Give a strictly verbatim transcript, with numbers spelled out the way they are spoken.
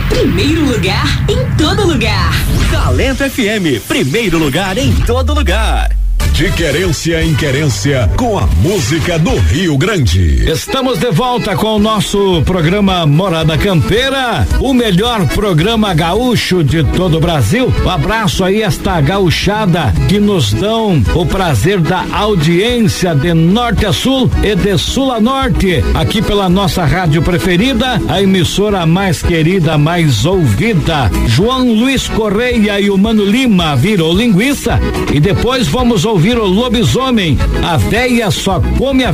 primeiro lugar em todo lugar. Talento F M, primeiro lugar em todo lugar. De querência em querência, com a música do Rio Grande. Estamos de volta com o nosso programa Morada Campeira, o melhor programa gaúcho de todo o Brasil. Um abraço aí esta gauchada que nos dão o prazer da audiência de norte a sul e de sul a norte, aqui pela nossa rádio preferida, a emissora mais querida, mais ouvida. João Luiz Correia e o Mano Lima virou linguiça e depois vamos ouvir o lobisomem, a véia só come a